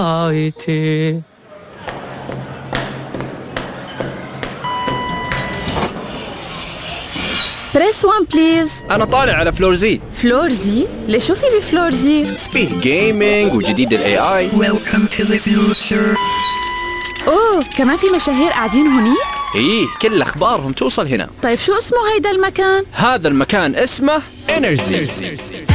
آيتي. بريس 1 بليز. أنا طالع على فلور زي. فلور زي؟ ليش شو في بفلور زي؟ فيه جيمينج وجديد ال AI. Welcome to the future. أوه كمان في مشاهير قاعدين هوني؟ إيه كل أخبارهم توصل هنا. طيب شو اسمه هيدا المكان؟ هذا المكان اسمه Energy.